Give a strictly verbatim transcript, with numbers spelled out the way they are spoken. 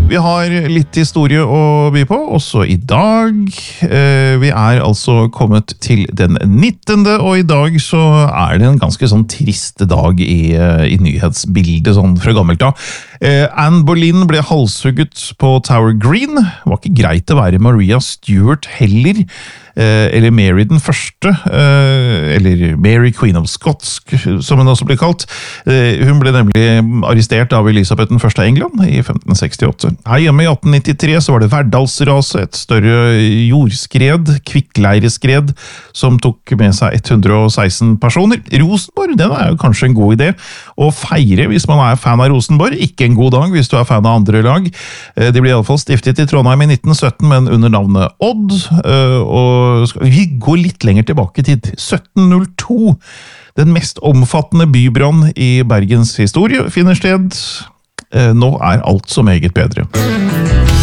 Vi har litt historie å by på, også i dag. Vi er altså kommet til den nittende, og i dag så er det en ganske sånn trist dag i, i nyhetsbildet, sånn fra gammelt av. Anne Boleyn ble halshugget på Tower Green. Det var ikke greit å være Maria Stuart heller, eller Mary den første, eller Mary Queen of Scots, som hun også ble kalt. Hun ble nemlig arrestert av Elisabeth den første av England i femten sekstiåtte. Her hjemme i atten nittitre så var det Verdalsraset, et større jordskred, kvikkleireskred, som tok med seg hundre og seksten personer. Rosenborg, den er jo kanskje en god idé å feire hvis man er fan av Rosenborg. Ikke en god dag hvis du er fan av andre lag. De ble i alle fall stiftet i Trondheim i nitten sytten, men under navnet Odd, og vi går litt lenger tilbake til sytten null to. Den mest omfattende bybrann i Bergens historie finner sted. Nå er alt så meget bedre.